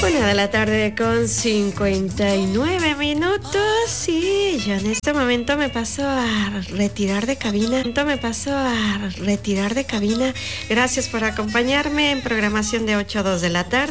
Una de la tarde con 59 minutos y yo en este momento me paso a retirar de cabina. Gracias por acompañarme en programación de 8 a 2 de la tarde.